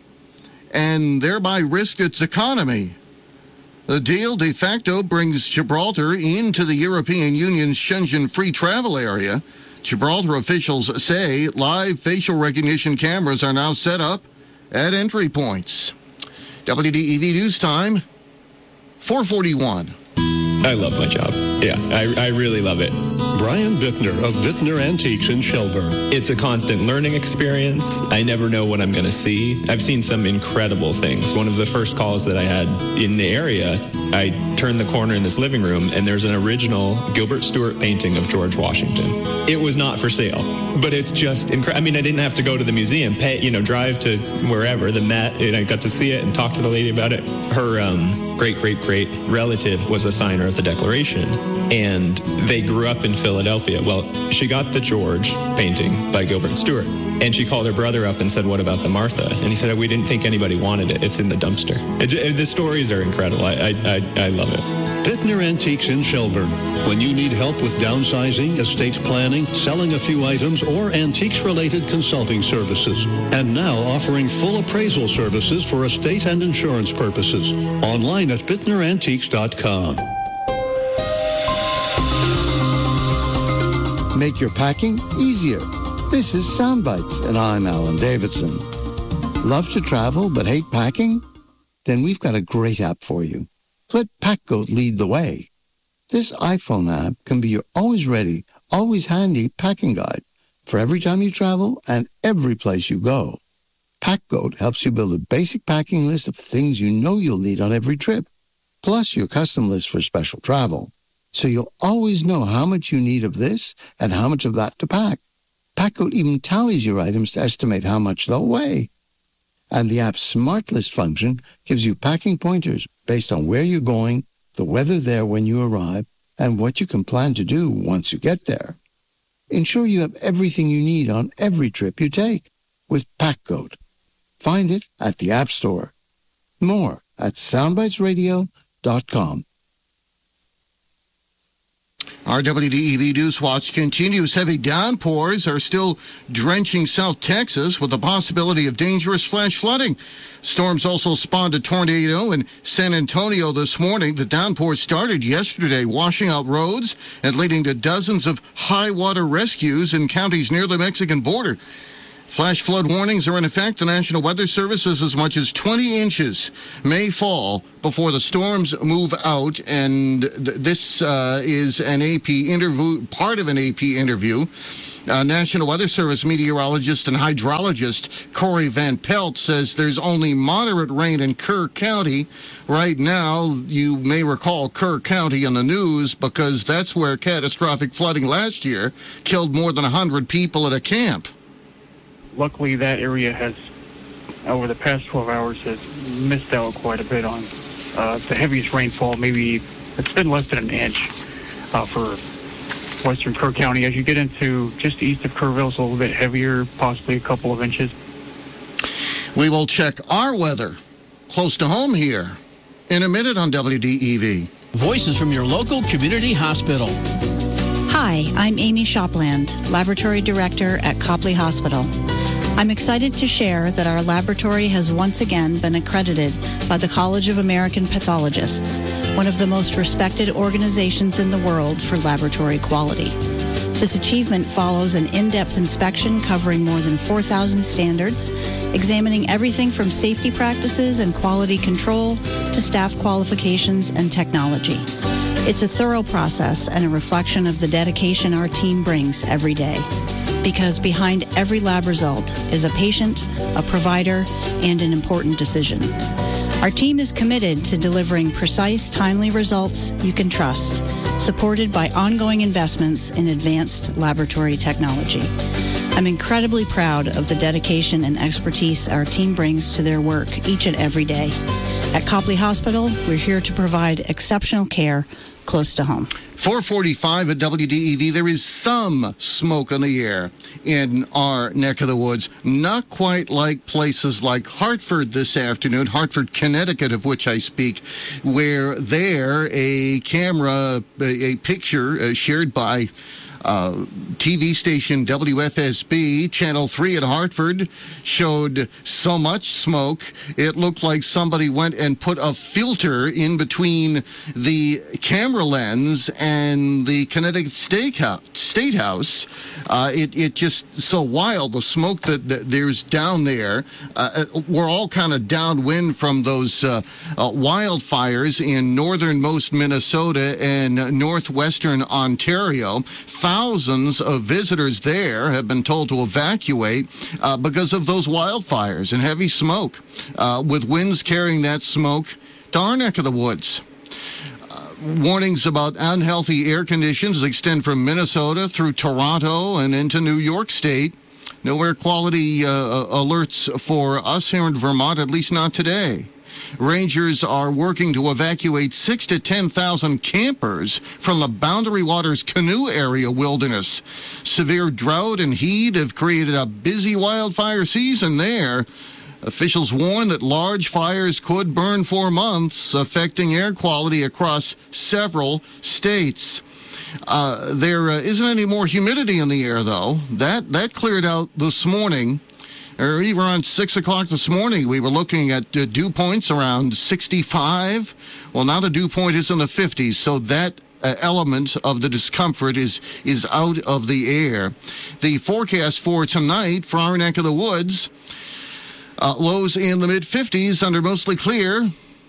and thereby risked its economy. The deal de facto brings Gibraltar into the European Union's Schengen free travel area. Gibraltar officials say live facial recognition cameras are now set up at entry points. W D E V News Time, four forty-one. I love my job. Yeah, I, I really love it. Brian Bittner of Bittner Antiques in Shelburne. It's a constant learning experience. I never know what I'm going to see. I've seen some incredible things. One of the first calls that I had in the area, I turned the corner in this living room, and there's an original Gilbert Stuart painting of George Washington. It was not for sale, but it's just incredible. I mean, I didn't have to go to the museum, pay, you know, drive to wherever, the Met, and I got to see it and talk to the lady about it. Her um, great-great-great relative was a signer of the Declaration, and they grew up in Philadelphia. Well, she got the George painting by Gilbert Stuart, and she called her brother up and said, "What about the Martha?" And he said, "We didn't think anybody wanted it. It's in the dumpster." It, it, the stories are incredible. I, I, I, I love it. Bittner Antiques in Shelburne. When you need help with downsizing, estate planning, selling a few items, or antiques-related consulting services. And now offering full appraisal services for estate and insurance purposes. Online at bittner antiques dot com. Make your packing easier. This is Soundbites, and I'm Alan Davidson. Love to travel but hate packing? Then we've got a great app for you. Let PackGoat lead the way. This iPhone app can be your always ready, always handy packing guide for every time you travel and every place you go. PackGoat helps you build a basic packing list of things you know you'll need on every trip, plus your custom list for special travel. So you'll always know how much you need of this and how much of that to pack. PackGoat even tallies your items to estimate how much they'll weigh. And the app's Smart List function gives you packing pointers based on where you're going, the weather there when you arrive, and what you can plan to do once you get there. Ensure you have everything you need on every trip you take with PackGoat. Find it at the App Store. More at soundbites radio dot com. Our W D E V News Watch continues. Heavy downpours are still drenching South Texas with the possibility of dangerous flash flooding. Storms also spawned a tornado in San Antonio this morning. The downpours started yesterday, washing out roads and leading to dozens of high water rescues in counties near the Mexican border. Flash flood warnings are in effect. The National Weather Service says as much as twenty inches may fall before the storms move out. And th- this uh, is an A P interview, part of an A P interview. Uh, National Weather Service meteorologist and hydrologist Corey Van Pelt says there's only moderate rain in Kerr County. Right now, you may recall Kerr County in the news because that's where catastrophic flooding last year killed more than one hundred people at a camp. Luckily, that area has, over the past twelve hours, has missed out quite a bit on uh, the heaviest rainfall. Maybe it's been less than an inch uh, for western Kerr County. As you get into just east of Kerrville, it's a little bit heavier, possibly a couple of inches. We will check our weather close to home here in a minute on W D E V. Voices from your local community hospital. Hi, I'm Amy Shopland, Laboratory Director at Copley Hospital. I'm excited to share that our laboratory has once again been accredited by the College of American Pathologists, one of the most respected organizations in the world for laboratory quality. This achievement follows an in-depth inspection covering more than four thousand standards, examining everything from safety practices and quality control to staff qualifications and technology. It's a thorough process and a reflection of the dedication our team brings every day. Because behind every lab result is a patient, a provider, and an important decision. Our team is committed to delivering precise, timely results you can trust, supported by ongoing investments in advanced laboratory technology. I'm incredibly proud of the dedication and expertise our team brings to their work each and every day. At Copley Hospital, we're here to provide exceptional care close to home. four forty-five at W D E V. There is some smoke in the air in our neck of the woods. Not quite like places like Hartford this afternoon, Hartford, Connecticut, of which I speak, where there a camera, a, a picture uh, shared by Uh, T V station W F S B, Channel three at Hartford, showed so much smoke, it looked like somebody went and put a filter in between the camera lens and the Connecticut State House. State House. Uh, it, it just so wild, the smoke that, that there's down there. Uh, we're all kind of downwind from those uh, uh, wildfires in northernmost Minnesota and northwestern Ontario. Thousands of visitors there have been told to evacuate uh, because of those wildfires and heavy smoke, uh, with winds carrying that smoke to our neck of the woods. Uh, warnings about unhealthy air conditions extend from Minnesota through Toronto and into New York State. No air quality uh, alerts for us here in Vermont, at least not today. Rangers are working to evacuate six to ten thousand campers from the Boundary Waters Canoe Area wilderness. Severe drought and heat have created a busy wildfire season there. Officials warn that large fires could burn for months, affecting air quality across several states. Uh, there uh, isn't any more humidity in the air, though. That that cleared out this morning. Or even around six o'clock this morning, we were looking at uh, dew points around sixty-five. Well, now the dew point is in the fifties, so that uh, element of the discomfort is is out of the air. The forecast for tonight for our neck of the woods, uh, lows in the mid-fifties under mostly clear.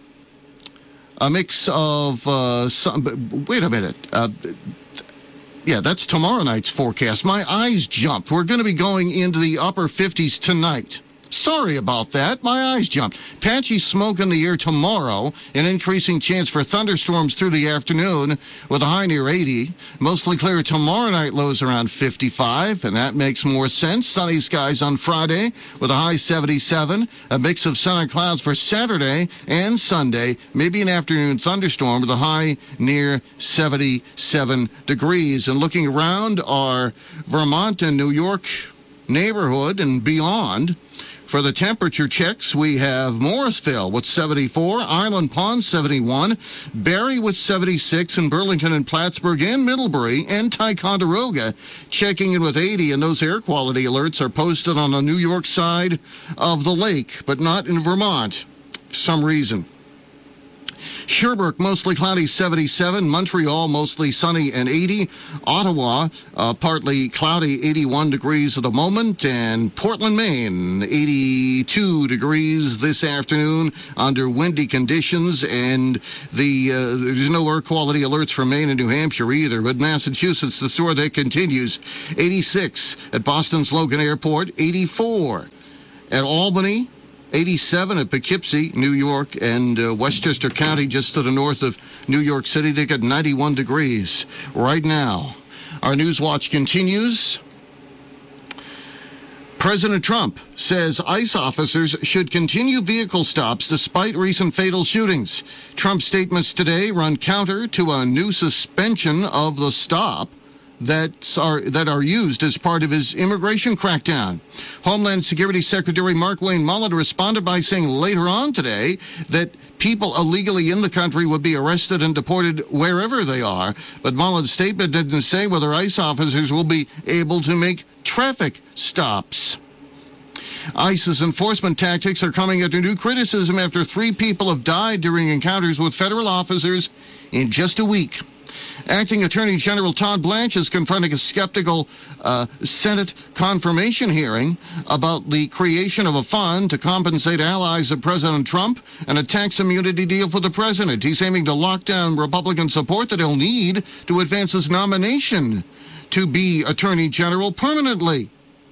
A mix of, uh, some, wait a minute, uh, Yeah, that's tomorrow night's forecast. My eyes jumped. We're going to be going into the upper fifties tonight. Sorry about that. My eyes jumped. Patchy smoke in the air tomorrow. An increasing chance for thunderstorms through the afternoon with a high near eighty. Mostly clear tomorrow night, lows around fifty-five, and that makes more sense. Sunny skies on Friday with a high seventy-seven. A mix of sun and clouds for Saturday and Sunday. Maybe an afternoon thunderstorm with a high near seventy-seven degrees. And looking around our Vermont and New York neighborhood and beyond, for the temperature checks, we have Morrisville with seventy-four, Island Pond seventy-one, Barrie with seventy-six, and Burlington and Plattsburgh and Middlebury and Ticonderoga checking in with eighty. And those air quality alerts are posted on the New York side of the lake, but not in Vermont for some reason. Sherbrooke, mostly cloudy, seventy-seven. Montreal, mostly sunny and eighty. Ottawa, uh, partly cloudy, eighty-one degrees at the moment. And Portland, Maine, eighty-two degrees this afternoon under windy conditions. And the uh, there's no air quality alerts for Maine and New Hampshire either. But Massachusetts, the story that continues. eighty-six at Boston's Logan Airport, eighty-four at Albany, eighty-seven at Poughkeepsie, New York, and uh, Westchester County, just to the north of New York City. They got ninety-one degrees right now. Our News Watch continues. President Trump says ICE officers should continue vehicle stops despite recent fatal shootings. Trump's statements today run counter to a new suspension of the stop that are that are used as part of his immigration crackdown. Homeland Security Secretary Markwayne Mullin responded by saying later on today that people illegally in the country would be arrested and deported wherever they are. But Mullin's statement didn't say whether ICE officers will be able to make traffic stops. ICE's enforcement tactics are coming under new criticism after three people have died during encounters with federal officers in just a week. Acting Attorney General Todd Blanche is confronting a skeptical uh, Senate confirmation hearing about the creation of a fund to compensate allies of President Trump and a tax immunity deal for the president. He's aiming to lock down Republican support that he'll need to advance his nomination to be Attorney General permanently.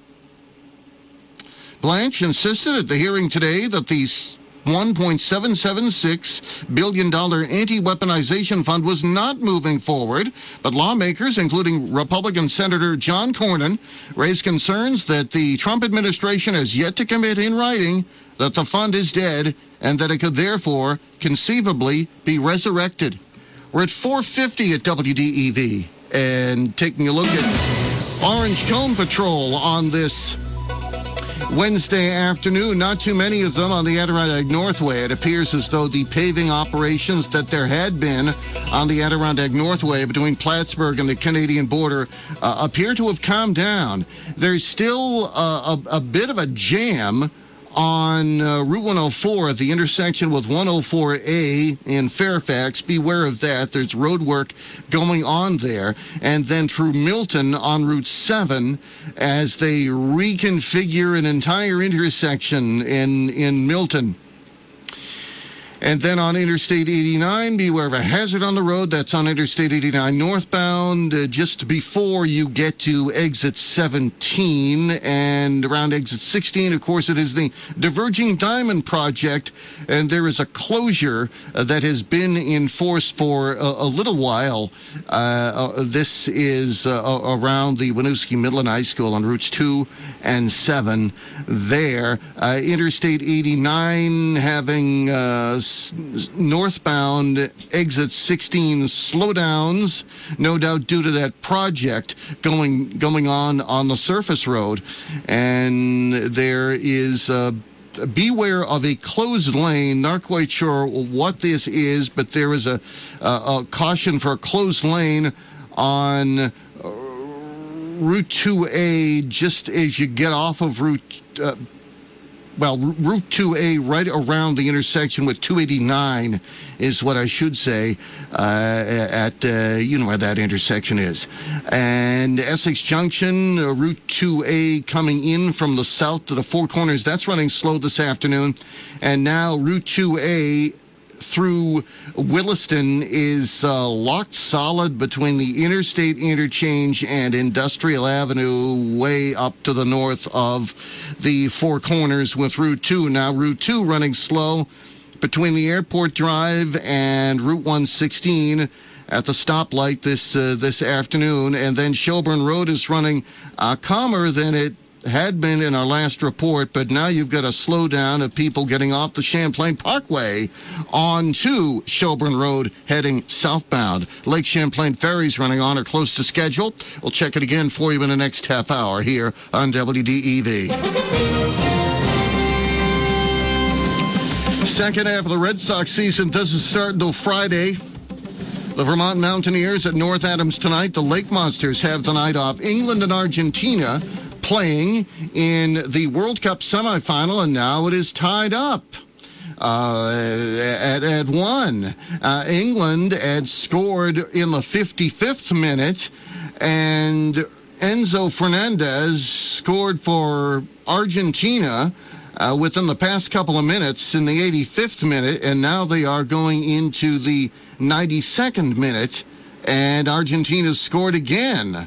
Blanche insisted at the hearing today that the one point seven seven six billion dollars anti-weaponization fund was not moving forward, but lawmakers, including Republican Senator John Cornyn, raised concerns that the Trump administration has yet to commit in writing that the fund is dead and that it could therefore conceivably be resurrected. We're at four fifty at W D E V and taking a look at Orange Cone Patrol on this Wednesday afternoon. Not too many of them on the Adirondack Northway. It appears as though the paving operations that there had been on the Adirondack Northway between Plattsburgh and the Canadian border uh, appear to have calmed down. There's still uh, a, a bit of a jam on uh, Route one oh four at the intersection with one oh four A in Fairfax. Beware of that. There's road work going on there. And then through Milton on Route seven as they reconfigure an entire intersection in, in Milton. And then on Interstate eighty-nine, beware of a hazard on the road. That's on Interstate eighty-nine northbound, uh, just before you get to exit seventeen. And around exit sixteen, of course, it is the Diverging Diamond Project. And there is a closure uh, that has been in force for a, a little while. Uh, uh, this is uh, around the Winooski Midland High School on routes two and seven there. Uh, Interstate eighty-nine having uh, northbound exit sixteen slowdowns, no doubt due to that project going going on on the surface road. And there is uh, beware of a closed lane. Not quite sure what this is, but there is a, a, a caution for a closed lane on Route two A just as you get off of Route uh, well, Route two A right around the intersection with two eighty-nine is what I should say uh, at, uh, you know where that intersection is. And Essex Junction, uh, Route two A coming in from the south to the Four Corners, that's running slow this afternoon. And now Route two A through Williston is uh, locked solid between the interstate interchange and Industrial Avenue way up to the north of the Four Corners with Route two. Now, Route two running slow between the Airport Drive and Route one sixteen at the stoplight this uh, this afternoon. And then Shelburne Road is running uh, calmer than it had been in our last report, but now you've got a slowdown of people getting off the Champlain Parkway onto Shelburne Road heading southbound. Lake Champlain ferries running on or close to schedule. We'll check it again for you in the next half hour here on W D E V. Second half of the Red Sox season doesn't start until Friday. The Vermont Mountaineers at North Adams tonight. The Lake Monsters have tonight off. England and Argentina playing in the World Cup semifinal, and now it is tied up uh, at, at one. Uh, England had scored in the fifty-fifth minute, and Enzo Fernandez scored for Argentina uh, within the past couple of minutes in the eighty-fifth minute, and now they are going into the ninety-second minute, and Argentina scored again.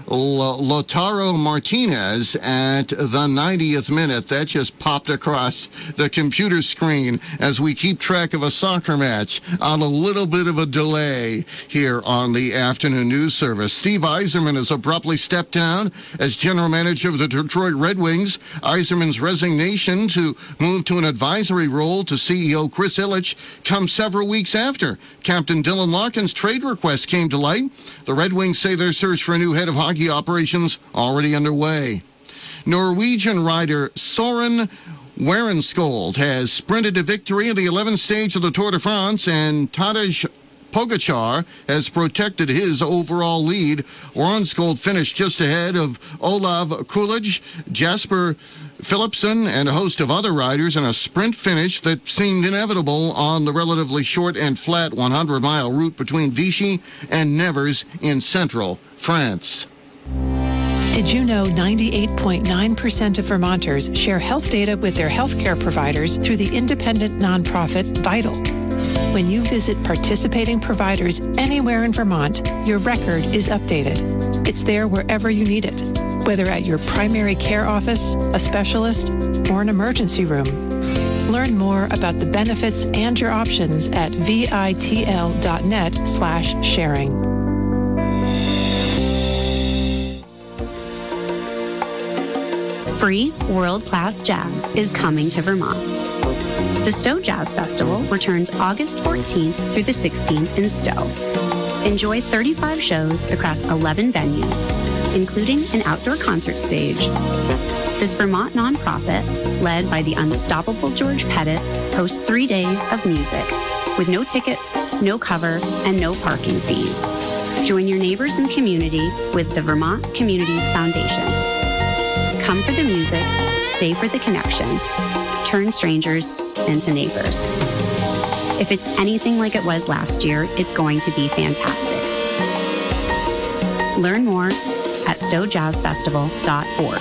Lautaro Martinez at the ninetieth minute. That just popped across the computer screen as we keep track of a soccer match on a little bit of a delay here on the afternoon news service. Steve Yzerman has abruptly stepped down as general manager of the Detroit Red Wings. Yzerman's resignation to move to an advisory role to C E O Chris Ilitch comes several weeks after Captain Dylan Larkin's trade request came to light. The Red Wings say their search for a new head of hockey operations already underway. Norwegian rider Soren Werenskold has sprinted to victory in the eleventh stage of the Tour de France, and Tadej Pogacar has protected his overall lead. Werenskold finished just ahead of Olav Kulic, Jasper Philipsen, and a host of other riders in a sprint finish that seemed inevitable on the relatively short and flat hundred mile route between Vichy and Nevers in central France. Did you know ninety-eight point nine percent of Vermonters share health data with their healthcare providers through the independent nonprofit Vital? When you visit participating providers anywhere in Vermont, your record is updated. It's there wherever you need it, whether at your primary care office, a specialist, or an emergency room. Learn more about the benefits and your options at vitl.net slash sharing. Free world-class jazz is coming to Vermont. The Stowe Jazz Festival returns August fourteenth through the sixteenth in Stowe. Enjoy thirty-five shows across eleven venues, including an outdoor concert stage. This Vermont nonprofit, led by the unstoppable George Pettit, hosts three days of music with no tickets, no cover, and no parking fees. Join your neighbors and community with the Vermont Community Foundation. Come for the music, stay for the connection, turn strangers into neighbors. If it's anything like it was last year, it's going to be fantastic. Learn more at stowe jazz festival dot org.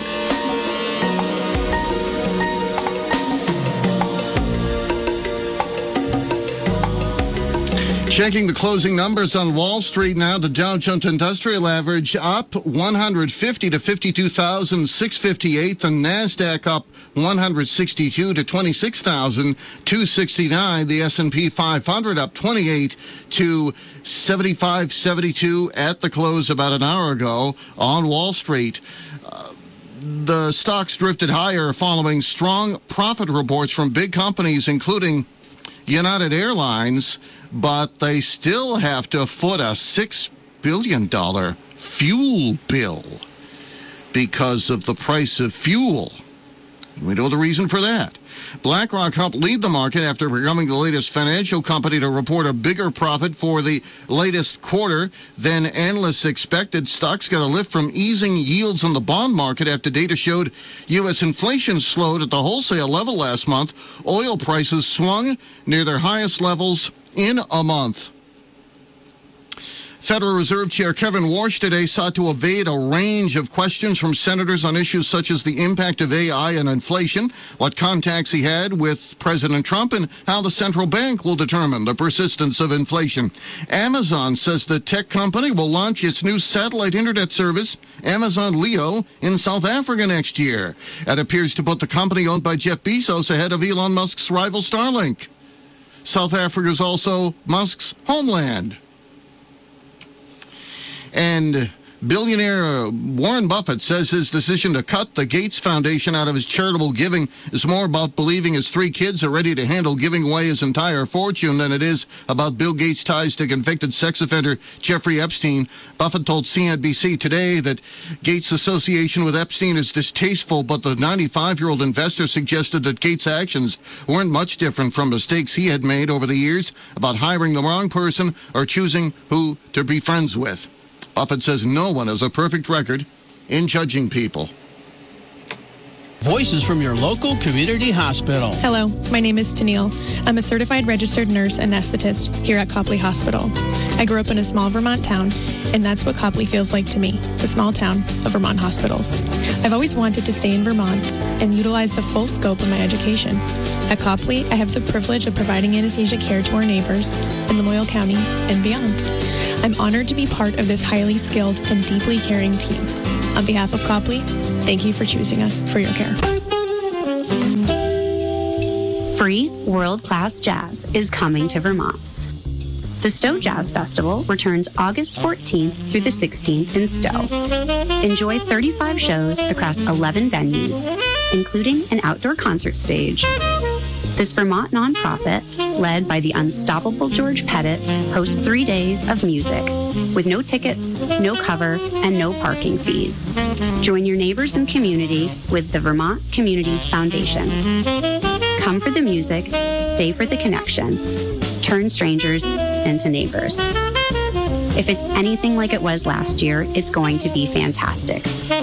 Checking the closing numbers on Wall Street now, the Dow Jones Industrial Average up one hundred fifty to fifty-two thousand six hundred fifty-eight. The NASDAQ up one hundred sixty-two to twenty-six thousand two hundred sixty-nine. The S and P five hundred up twenty-eight to seventy-five seventy-two at the close about an hour ago on Wall Street. Uh, the stocks drifted higher following strong profit reports from big companies, including United Airlines, but they still have to foot a six billion dollars fuel bill because of the price of fuel. We know the reason for that. BlackRock helped lead the market after becoming the latest financial company to report a bigger profit for the latest quarter than analysts expected. Stocks got a lift from easing yields in the bond market after data showed U S inflation slowed at the wholesale level last month. Oil prices swung near their highest levels in a month. Federal Reserve Chair Kevin Warsh today sought to evade a range of questions from senators on issues such as the impact of A I and inflation, what contacts he had with President Trump, and how the central bank will determine the persistence of inflation. Amazon says the tech company will launch its new satellite internet service, Amazon Leo, in South Africa next year. It appears to put the company owned by Jeff Bezos ahead of Elon Musk's rival Starlink. South Africa is also Musk's homeland. And billionaire Warren Buffett says his decision to cut the Gates Foundation out of his charitable giving is more about believing his three kids are ready to handle giving away his entire fortune than it is about Bill Gates' ties to convicted sex offender Jeffrey Epstein. Buffett told C N B C today that Gates' association with Epstein is distasteful, but the ninety-five-year-old investor suggested that Gates' actions weren't much different from mistakes he had made over the years about hiring the wrong person or choosing who to be friends with. Buffett says no one has a perfect record in judging people. Voices from your local community hospital. Hello, my name is Tennille. I'm a certified registered nurse anesthetist here at Copley Hospital. I grew up in a small Vermont town, and that's what Copley feels like to me, the small town of Vermont hospitals. I've always wanted to stay in Vermont and utilize the full scope of my education. At Copley, I have the privilege of providing anesthesia care to our neighbors in Lamoille County and beyond. I'm honored to be part of this highly skilled and deeply caring team. On behalf of Copley, thank you for choosing us for your care. Free world-class jazz is coming to Vermont. The Stowe Jazz Festival returns August fourteenth through the sixteenth in Stowe. Enjoy thirty-five shows across eleven venues, including an outdoor concert stage. This Vermont nonprofit, led by the unstoppable George Pettit, hosts three days of music with no tickets, no cover, and no parking fees. Join your neighbors and community with the Vermont Community Foundation. Come for the music, stay for the connection. Turn strangers into neighbors. If it's anything like it was last year, it's going to be fantastic.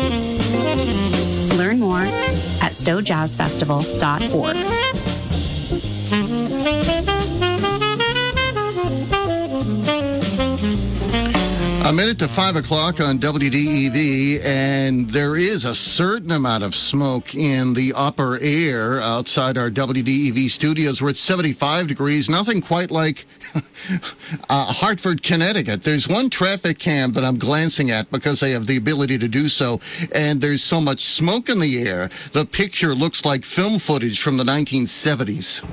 Learn more at stowe jazz festival dot org. A minute to five o'clock on W D E V, and there is a certain amount of smoke in the upper air outside our W D E V studios. We're at seventy-five degrees, nothing quite like uh, Hartford, Connecticut. There's one traffic cam that I'm glancing at because I have the ability to do so, and there's so much smoke in the air, the picture looks like film footage from the nineteen seventies.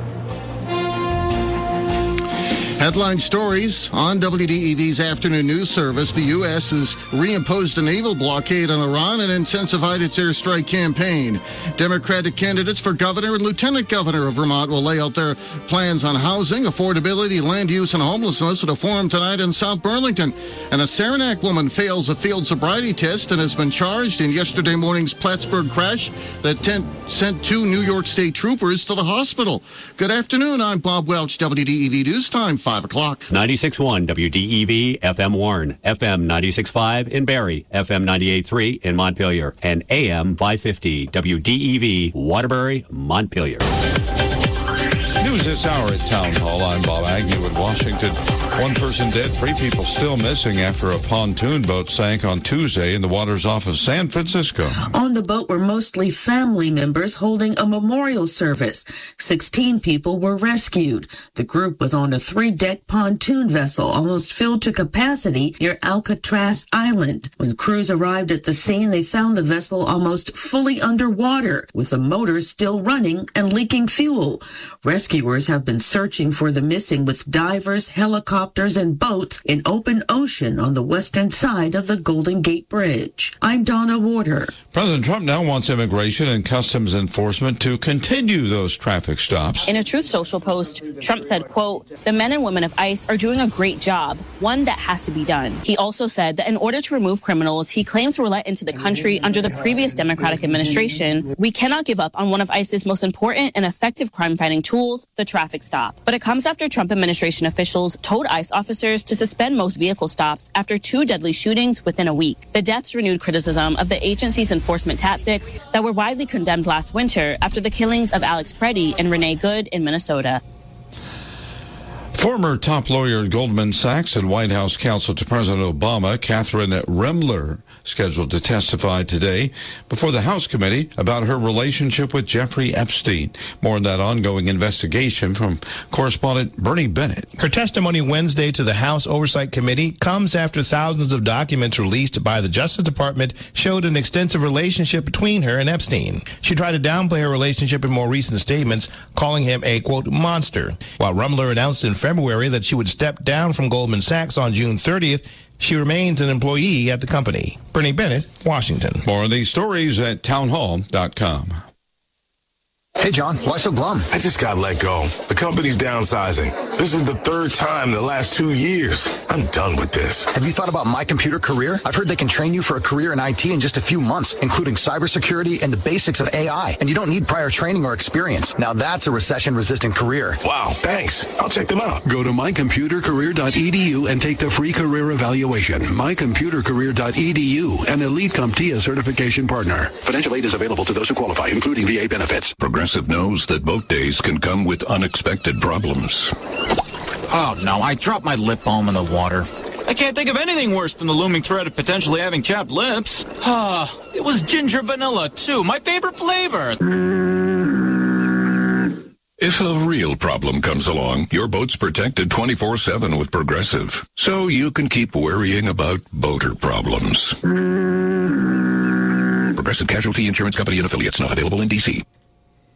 Headline stories on W D E V's afternoon news service. The U S has reimposed a naval blockade on Iran and intensified its airstrike campaign. Democratic candidates for governor and lieutenant governor of Vermont will lay out their plans on housing, affordability, land use, and homelessness at a forum tonight in South Burlington. And a Saranac woman fails a field sobriety test and has been charged in yesterday morning's Plattsburgh crash that tent sent two New York State troopers to the hospital. Good afternoon. I'm Bob Welch, W D E V News Time. five o'clock. ninety-six point one W D E V, F M Warren, F M ninety-six point five in Barrie, F M ninety-eight point three in Montpelier, and A M five fifty W D E V, Waterbury, Montpelier. News this hour at Town Hall. I'm Bob Agnew in Washington. One person dead, three people still missing after a pontoon boat sank on Tuesday in the waters off of San Francisco. On the boat were mostly family members holding a memorial service. Sixteen people were rescued. The group was on a three-deck pontoon vessel almost filled to capacity near Alcatraz Island. When crews arrived at the scene, they found the vessel almost fully underwater, with the motors still running and leaking fuel. Rescuers have been searching for the missing with divers, helicopters, and boats in open ocean on the western side of the Golden Gate Bridge. I'm Donna Warder. President Trump now wants immigration and customs enforcement to continue those traffic stops. In a Truth Social post, Trump said, quote, "The men and women of ICE are doing a great job, one that has to be done." He also said that in order to remove criminals he claims were let into the country under the previous Democratic administration, we cannot give up on one of ICE's most important and effective crime-fighting tools, the traffic stop. But it comes after Trump administration officials told ICE officers to suspend most vehicle stops after two deadly shootings within a week. The deaths renewed criticism of the agency's enforcement tactics that were widely condemned last winter after the killings of Alex Preddy and Renee Good in Minnesota. Former top lawyer at Goldman Sachs and White House counsel to President Obama, Catherine Remler, scheduled to testify today before the House committee about her relationship with Jeffrey Epstein. More on that ongoing investigation from correspondent Bernie Bennett. Her testimony Wednesday to the House Oversight Committee comes after thousands of documents released by the Justice Department showed an extensive relationship between her and Epstein. She tried to downplay her relationship in more recent statements, calling him a, quote, monster. While Remler announced in February that she would step down from Goldman Sachs on June thirtieth, she remains an employee at the company. Bernie Bennett, Washington. More on these stories at townhall dot com. Hey, John, why so glum? I just got let go. The company's downsizing. This is the third time in the last two years. I'm done with this. Have you thought about My Computer Career? I've heard they can train you for a career in I T in just a few months, including cybersecurity and the basics of A I. And you don't need prior training or experience. Now that's a recession-resistant career. Wow, thanks. I'll check them out. Go to my computer career dot e d u and take the free career evaluation. my computer career dot e d u, an Elite CompTIA certification partner. Financial aid is available to those who qualify, including V A benefits. Progressive knows that boat days can come with unexpected problems. Oh, no, I dropped my lip balm in the water. I can't think of anything worse than the looming threat of potentially having chapped lips. Ah, it was ginger vanilla, too, my favorite flavor. If a real problem comes along, your boat's protected twenty-four seven with Progressive, so you can keep worrying about boater problems. Progressive Casualty Insurance Company and affiliates, not available in D C